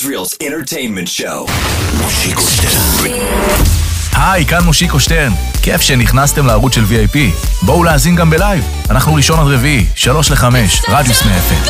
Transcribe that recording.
Israel's entertainment show. מושיקו שטרן. היי, כאן מושיקו שטרן. כיף שנכנסתם לערוץ של VIP. בואו להאזין גם בלייב. אנחנו ראשון עד רביעי, 3 ל-5, רדיוס מאפן.